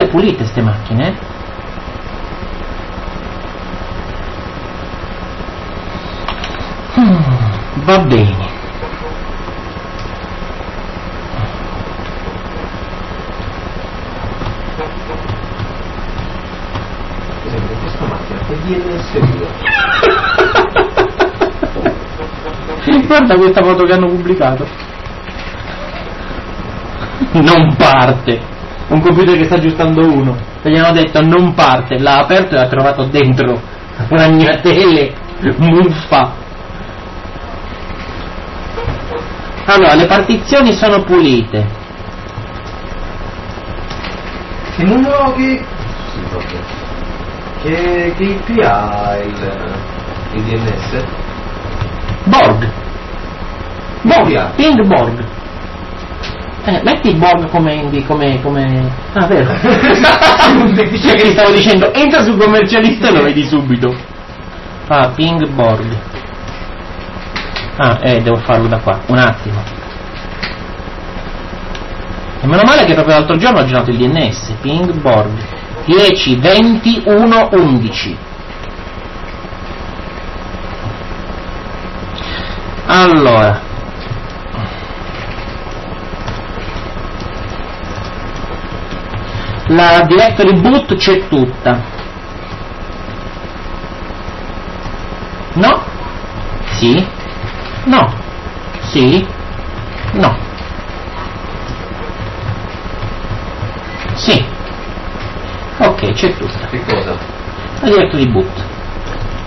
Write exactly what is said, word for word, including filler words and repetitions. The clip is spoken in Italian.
pulite ste macchine, eh? Mm, va bene. Questa macchina che D N S Guarda questa foto che hanno pubblicato. Non parte. Un computer che sta aggiustando uno. E gli hanno detto non parte. L'ha aperto e l'ha trovato dentro ragnatele, muffa. Allora, le partizioni sono pulite. Che numero che... Sì, proprio. Che, che I P ha il, il D N S? Borg. Borg. Yeah. Ping Borg. Eh, metti Borg come indi, come, come... Ah, vero. Ti stavo dicendo, entra sul commercialista e lo vedi subito. Ah, Ping Borg. Ah, eh, devo farlo da qua, un attimo. E meno male che proprio l'altro giorno ho girato il D N S. Ping Borg. dieci, venti, uno, undici. Allora. La directory boot c'è tutta. No? Sì? No? Sì? No? Sì? Ok, c'è tutta. Che cosa? La directory boot.